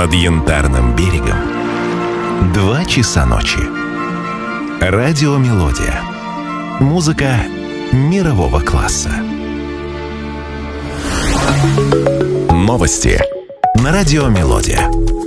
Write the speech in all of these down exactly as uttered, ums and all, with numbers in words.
над Янтарным берегом два часа ночи. Радиомелодия. Музыка мирового класса. Новости на Радиомелодия.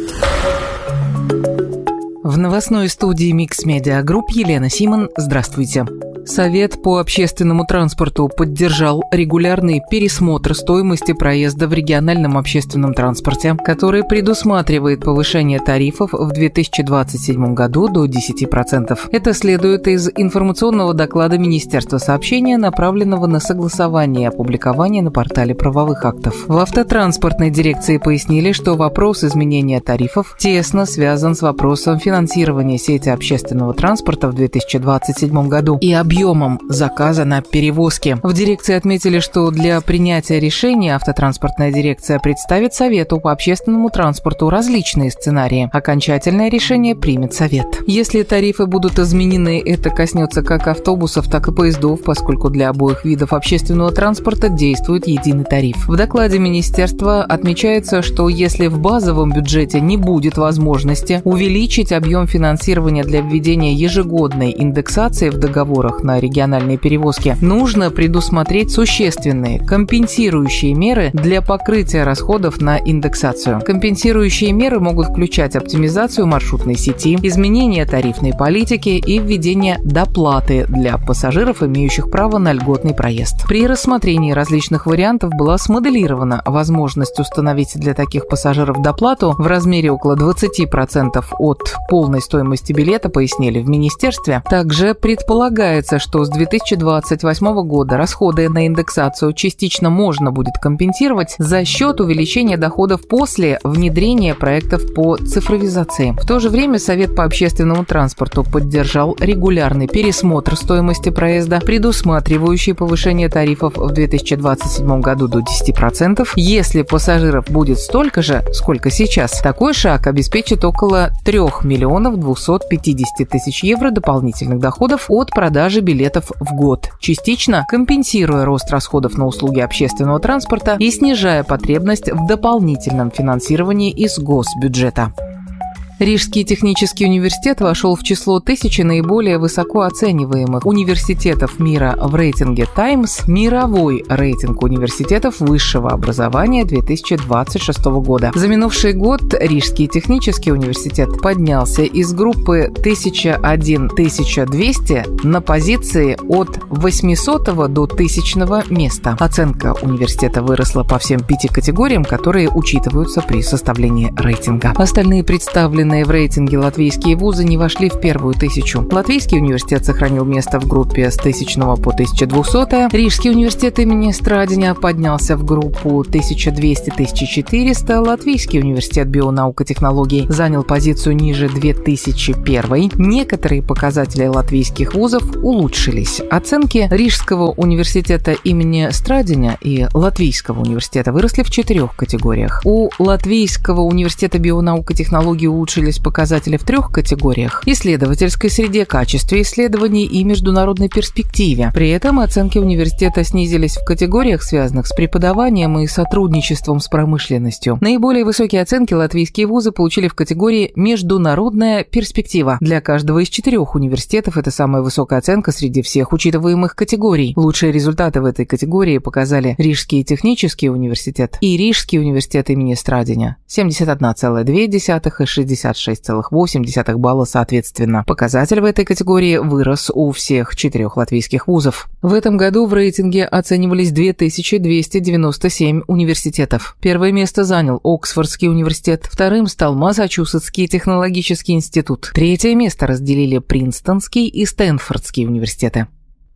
В новостной студии Mix Media Group Елена Симон. Здравствуйте. Совет по общественному транспорту поддержал регулярный пересмотр стоимости проезда в региональном общественном транспорте, который предусматривает повышение тарифов в две тысячи двадцать седьмом году до десяти процентов. Это следует из информационного доклада Министерства сообщения, направленного на согласование и опубликование на портале правовых актов. В автотранспортной дирекции пояснили, что вопрос изменения тарифов тесно связан с вопросом финансирования сети общественного транспорта в две тысячи двадцать седьмом году и объемом объемом заказа на перевозки. В дирекции отметили, что для принятия решения автотранспортная дирекция представит Совету по общественному транспорту различные сценарии. Окончательное решение примет Совет. Если тарифы будут изменены, это коснется как автобусов, так и поездов, поскольку для обоих видов общественного транспорта действует единый тариф. В докладе министерства отмечается, что если в базовом бюджете не будет возможности увеличить объем финансирования для введения ежегодной индексации в договорах на региональные перевозки, нужно предусмотреть существенные компенсирующие меры для покрытия расходов на индексацию. Компенсирующие меры могут включать оптимизацию маршрутной сети, изменение тарифной политики и введение доплаты для пассажиров, имеющих право на льготный проезд. При рассмотрении различных вариантов была смоделирована возможность установить для таких пассажиров доплату в размере около двадцати процентов от полной стоимости билета, пояснили в министерстве. Также предполагается, что с две тысячи двадцать восьмого года расходы на индексацию частично можно будет компенсировать за счет увеличения доходов после внедрения проектов по цифровизации. В то же время Совет по общественному транспорту поддержал регулярный пересмотр стоимости проезда, предусматривающий повышение тарифов в две тысячи двадцать седьмом году до десяти процентов. Если пассажиров будет столько же, сколько сейчас, такой шаг обеспечит около трёх миллионов двухсот пятидесяти тысяч евро дополнительных доходов от продажи билетов в год, частично компенсируя рост расходов на услуги общественного транспорта и снижая потребность в дополнительном финансировании из госбюджета. Рижский технический университет вошел в число тысячи наиболее высоко оцениваемых университетов мира в рейтинге Times «Мировой рейтинг университетов высшего образования две тысячи двадцать шестого года». За минувший год Рижский технический университет поднялся из группы тысяча один - тысяча двести на позиции от восьмисотого до тысячного места. Оценка университета выросла по всем пяти категориям, которые учитываются при составлении рейтинга. Остальные представленные в рейтинге латвийские вузы не вошли в первую тысячу. Латвийский университет сохранил место в группе с тысячного по тысяча двухсотое. Рижский университет имени Страдиня поднялся в группу тысяча двести - тысяча четыреста. Латвийский университет бионаукотехнологий занял позицию ниже две тысячи первой. Некоторые показатели латвийских вузов улучшились. Оценки Рижского университета имени Страдиня и Латвийского университета выросли в четырех категориях. У Латвийского университета бионаукотехнологий улучшились показатели в трех категориях – исследовательской среде, качестве исследований и международной перспективе. При этом оценки университета снизились в категориях, связанных с преподаванием и сотрудничеством с промышленностью. Наиболее высокие оценки латвийские вузы получили в категории «Международная перспектива». Для каждого из четырех университетов это самая высокая оценка среди всех учитываемых категорий. Лучшие результаты в этой категории показали Рижский технический университет и Рижский университет имени Страдиня – семьдесят одна целая две десятых и шестьдесят шесть целых восемь десятых балла соответственно. Показатель в этой категории вырос у всех четырех латвийских вузов. В этом году в рейтинге оценивались две тысячи двести девяносто семь университетов. Первое место занял Оксфордский университет, вторым стал Массачусетский технологический институт. Третье место разделили Принстонский и Стэнфордский университеты.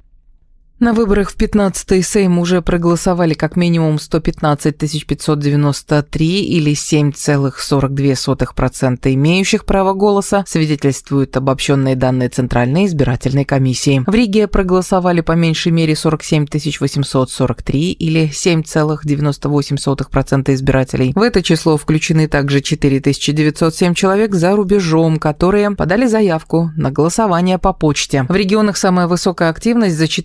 На выборах в пятнадцатый Сейм уже проголосовали как минимум сто пятнадцать тысяч пятьсот девяносто три или семь целых сорок две сотых процента имеющих право голоса, свидетельствуют обобщенные данные Центральной избирательной комиссии. В Риге проголосовали по меньшей мере сорок семь тысяч восемьсот сорок три или семь целых девяносто восемь сотых процента избирателей. В это число включены также четыре тысячи девятьсот семь человек за рубежом, которые подали заявку на голосование по почте. В регионах самая высокая активность за четыре дня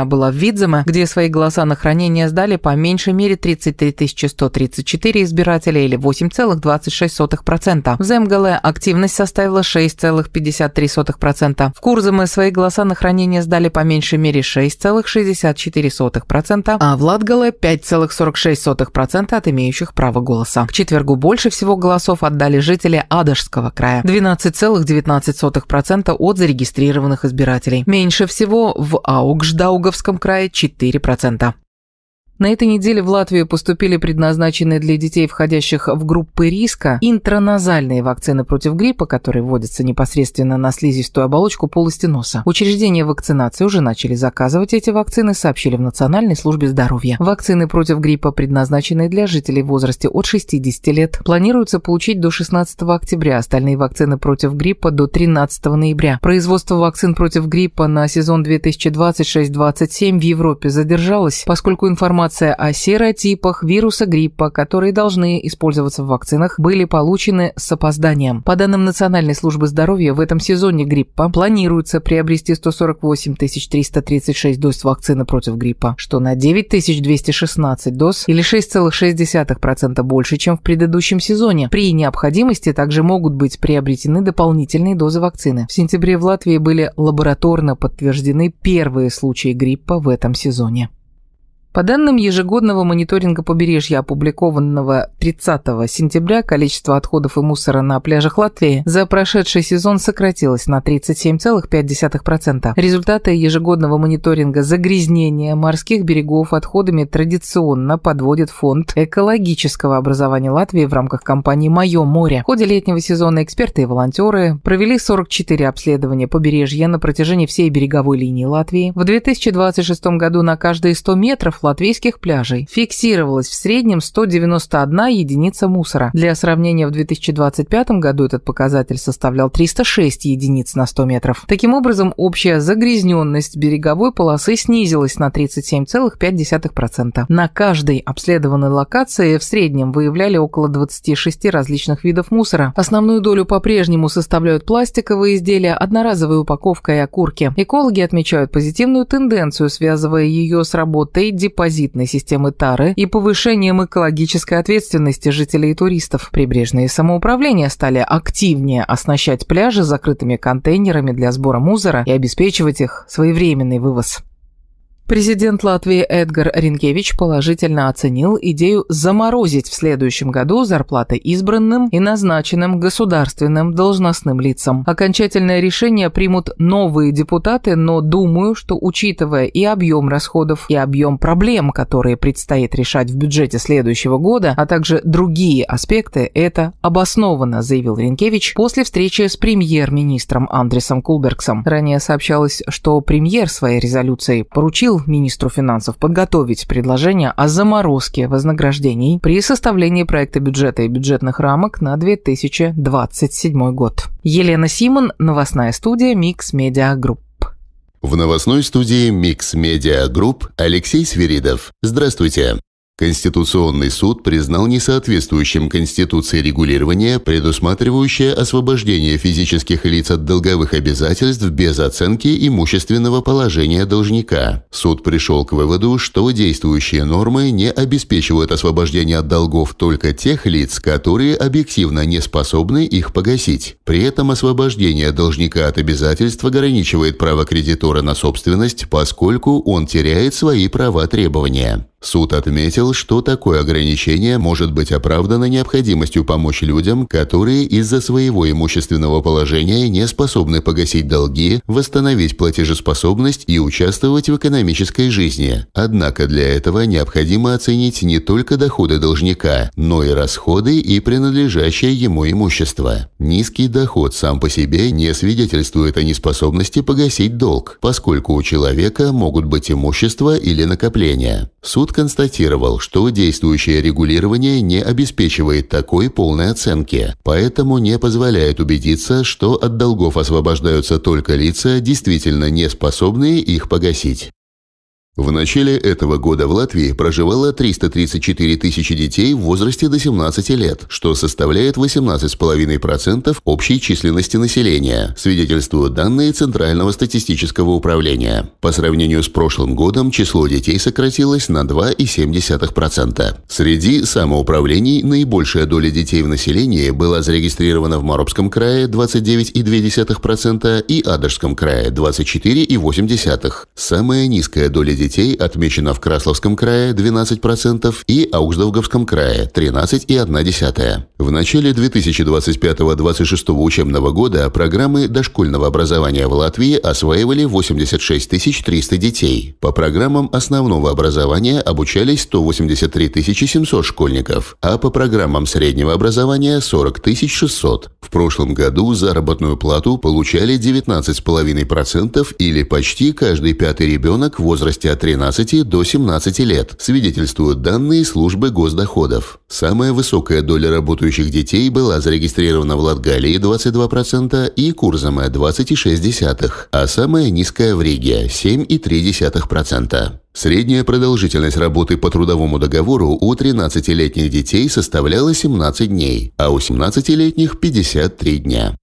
меня была в Видземе, где свои голоса на хранение сдали по меньшей мере тридцать три тысячи сто тридцать четыре избирателя или восемь целых двадцать шесть сотых процента. В Земгале активность составила шесть целых пятьдесят три сотых процента. В Курземе свои голоса на хранение сдали по меньшей мере шесть целых шестьдесят четыре сотых процента, а в Латгале пять целых сорок шесть сотых процента от имеющих право голоса. К четвергу больше всего голосов отдали жители Адашского края – двенадцать целых девятнадцать сотых процента от зарегистрированных избирателей. Меньше всего в Аугждауговском крае – четыре процента. На этой неделе в Латвию поступили предназначенные для детей, входящих в группы риска, интраназальные вакцины против гриппа, которые вводятся непосредственно на слизистую оболочку полости носа. Учреждения вакцинации уже начали заказывать эти вакцины, сообщили в Национальной службе здоровья. Вакцины против гриппа, предназначенные для жителей в возрасте от шестидесяти лет, планируется получить до шестнадцатого октября, остальные вакцины против гриппа до тринадцатого ноября. Производство вакцин против гриппа на сезон две тысячи двадцать шесть — двадцать семь в Европе задержалось, поскольку информация о серотипах вируса гриппа, которые должны использоваться в вакцинах, были получены с опозданием. По данным Национальной службы здоровья, в этом сезоне гриппа планируется приобрести сто сорок восемь тысяч триста тридцать шесть доз вакцины против гриппа, что на девять тысяч двести шестнадцать доз или шесть целых шесть десятых процента больше, чем в предыдущем сезоне. При необходимости также могут быть приобретены дополнительные дозы вакцины. В сентябре в Латвии были лабораторно подтверждены первые случаи гриппа в этом сезоне. По данным ежегодного мониторинга побережья, опубликованного тридцатого сентября, количество отходов и мусора на пляжах Латвии за прошедший сезон сократилось на тридцать семь целых пять десятых процента. Результаты ежегодного мониторинга загрязнения морских берегов отходами традиционно подводит Фонд экологического образования Латвии в рамках кампании «Мое море». В ходе летнего сезона эксперты и волонтеры провели сорок четыре обследования побережья на протяжении всей береговой линии Латвии. В две тысячи двадцать шестом году на каждые сто метров латвийских пляжей фиксировалось в среднем сто девяносто одна единица мусора. Для сравнения, в две тысячи двадцать пятом году этот показатель составлял триста шесть единиц на сто метров. Таким образом, общая загрязненность береговой полосы снизилась на тридцать семь целых пять десятых процента. На каждой обследованной локации в среднем выявляли около двадцати шести различных видов мусора. Основную долю по-прежнему составляют пластиковые изделия, одноразовая упаковка и окурки. Экологи отмечают позитивную тенденцию, связывая ее с работой депозитной системы тары и повышением экологической ответственности жителей и туристов. Прибрежные самоуправления стали активнее оснащать пляжи закрытыми контейнерами для сбора мусора и обеспечивать их своевременный вывоз. Президент Латвии Эдгар Ринкевич положительно оценил идею заморозить в следующем году зарплаты избранным и назначенным государственным должностным лицам. Окончательное решение примут новые депутаты, но думаю, что, учитывая и объем расходов, и объем проблем, которые предстоит решать в бюджете следующего года, а также другие аспекты, это обоснованно, заявил Ринкевич после встречи с премьер-министром Андресом Кулбергсом. Ранее сообщалось, что премьер своей резолюцией поручил министру финансов подготовить предложение о заморозке вознаграждений при составлении проекта бюджета и бюджетных рамок на две тысячи двадцать седьмой год. Елена Симон, новостная студия Mix Media Group. В новостной студии Mix Media Group Алексей Свиридов. Здравствуйте. Конституционный суд признал несоответствующим Конституции регулирование, предусматривающее освобождение физических лиц от долговых обязательств без оценки имущественного положения должника. Суд пришел к выводу, что действующие нормы не обеспечивают освобождение от долгов только тех лиц, которые объективно не способны их погасить. При этом освобождение должника от обязательств ограничивает право кредитора на собственность, поскольку он теряет свои права требования. Суд отметил, что такое ограничение может быть оправдано необходимостью помочь людям, которые из-за своего имущественного положения не способны погасить долги, восстановить платежеспособность и участвовать в экономической жизни. Однако для этого необходимо оценить не только доходы должника, но и расходы и принадлежащее ему имущество. Низкий доход сам по себе не свидетельствует о неспособности погасить долг, поскольку у человека могут быть имущество или накопления. Суд констатировал, что действующее регулирование не обеспечивает такой полной оценки, поэтому не позволяет убедиться, что от долгов освобождаются только лица, действительно не способные их погасить. В начале этого года в Латвии проживало триста тридцать четыре тысячи детей в возрасте до семнадцати лет, что составляет восемнадцать целых пять десятых процента общей численности населения, свидетельствуют данные Центрального статистического управления. По сравнению с прошлым годом число детей сократилось на два целых семь десятых процента. Среди самоуправлений наибольшая доля детей в населении была зарегистрирована в Моропском крае двадцать девять целых две десятых процента и Адышском крае двадцать четыре целых восемь десятых процента. Самая низкая доля детей детей отмечено в Красловском крае двенадцать процентов и Аугсдаугавском крае тринадцать целых одна десятая. В начале две тысячи двадцать пятого — двадцать шестого учебного года программы дошкольного образования в Латвии осваивали восемьдесят шесть тысяч триста детей. По программам основного образования обучались сто восемьдесят три тысячи семьсот школьников, а по программам среднего образования сорок тысяч шестьсот. В прошлом году заработную плату получали девятнадцать целых пять десятых процента или почти каждый пятый ребенок в возрасте от тринадцати до семнадцати лет, свидетельствуют данные службы госдоходов. Самая высокая доля работающих детей была зарегистрирована в Латгалии двадцать два процента и Курзаме двадцать целых шесть десятых, а самая низкая в Риге семь целых три десятых процента. Средняя продолжительность работы по трудовому договору у тринадцатилетних детей составляла семнадцать дней, а у семнадцатилетних – пятьдесят три дня.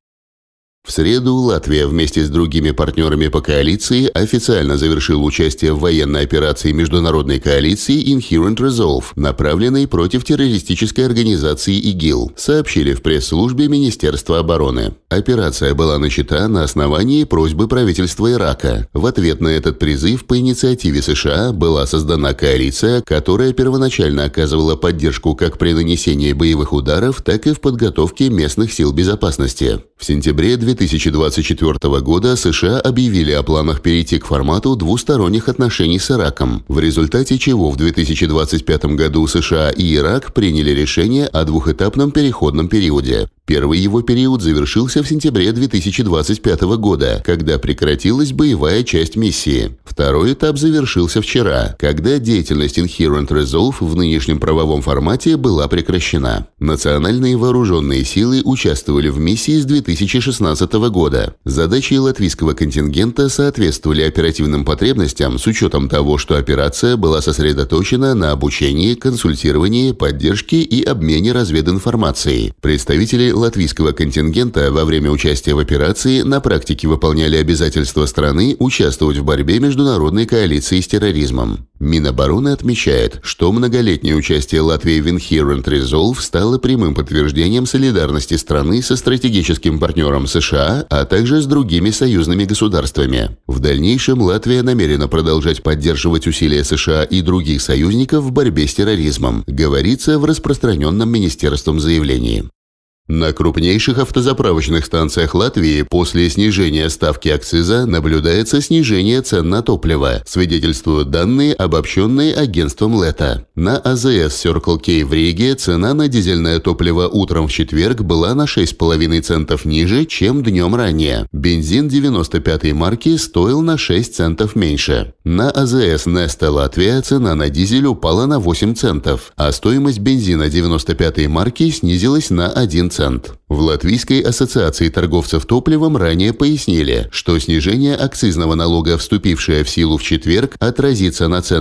В среду Латвия вместе с другими партнерами по коалиции официально завершила участие в военной операции международной коалиции Inherent Resolve, направленной против террористической организации ИГИЛ, сообщили в пресс-службе Министерства обороны. Операция была начата на основании просьбы правительства Ирака. В ответ на этот призыв по инициативе США была создана коалиция, которая первоначально оказывала поддержку как при нанесении боевых ударов, так и в подготовке местных сил безопасности. В сентябре две тысячи двадцать четвёртого года США объявили о планах перейти к формату двусторонних отношений с Ираком, в результате чего в две тысячи двадцать пятом году США и Ирак приняли решение о двухэтапном переходном периоде. Первый его период завершился в сентябре две тысячи двадцать пятого года, когда прекратилась боевая часть миссии. Второй этап завершился вчера, когда деятельность Inherent Resolve в нынешнем правовом формате была прекращена. Национальные вооруженные силы участвовали в миссии с две тысячи шестнадцатого года. Задачи латвийского контингента соответствовали оперативным потребностям с учетом того, что операция была сосредоточена на обучении, консультировании, поддержке и обмене развединформацией. Представители латвийского контингента во время участия в операции на практике выполняли обязательства страны участвовать в борьбе международной коалиции с терроризмом. Минобороны отмечает, что многолетнее участие Латвии в Inherent Resolve стало прямым подтверждением солидарности страны со стратегическим партнером США, а также с другими союзными государствами. В дальнейшем Латвия намерена продолжать поддерживать усилия США и других союзников в борьбе с терроризмом, говорится в распространенном министерством заявлении. На крупнейших автозаправочных станциях Латвии после снижения ставки акциза наблюдается снижение цен на топливо, свидетельствуют данные, обобщенные агентством Лета. На АЗС Circle K в Риге цена на дизельное топливо утром в четверг была на шесть целых пять десятых центов ниже, чем днем ранее. Бензин девяносто пятой марки стоил на шесть центов меньше. На АЗС Neste Латвия цена на дизель упала на восемь центов, а стоимость бензина девяносто пятой марки снизилась на один цент. В Латвийской ассоциации торговцев топливом ранее пояснили, что снижение акцизного налога, вступившее в силу в четверг, отразится на ценах